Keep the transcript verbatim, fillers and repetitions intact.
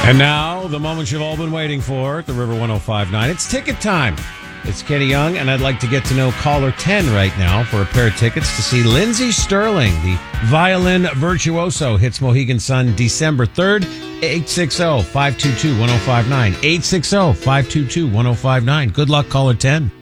And now, the moment you've all been waiting for at the River one oh five point nine. It's ticket time. It's Kenny Young, and I'd like to get to know caller ten right now for a pair of tickets to see Lindsey Stirling, the violin virtuoso, hits Mohegan Sun December third. eight six zero, five two two, one oh five nine. eight six zero, five two two, one oh five nine. Good luck, caller ten.